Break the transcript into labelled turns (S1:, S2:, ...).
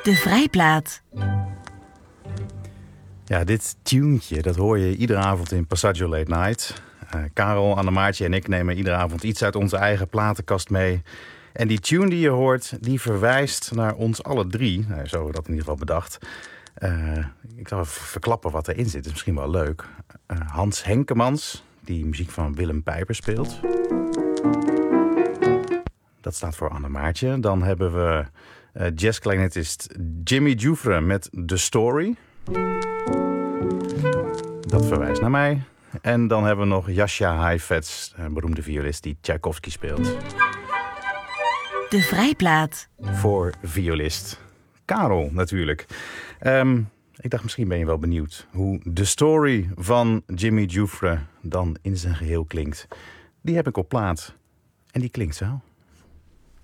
S1: De Vrijplaat.
S2: Ja, dit tuentje, dat hoor je iedere avond in Passaggio Late Night. Karel, Annemaartje en ik nemen iedere avond iets uit onze eigen platenkast mee. En die tune die je hoort, die verwijst naar ons alle drie. Nou, zo hebben we dat in ieder geval bedacht. Ik zal even verklappen wat erin zit, is misschien wel leuk. Hans Henkemans, die muziek van Willem Pijper speelt. Dat staat voor Annemaartje. Dan hebben we jazzkleinetist Jimmy Jufre met The Story. Dat verwijst naar mij. En dan hebben we nog Jascha Heifetz, een beroemde violist die Tchaikovsky speelt.
S1: De Vrijplaat.
S2: Voor violist Karel natuurlijk. Ik dacht, misschien ben je wel benieuwd hoe The Story van Jimmy Jufre dan in zijn geheel klinkt. Die heb ik op plaat. En die klinkt zo.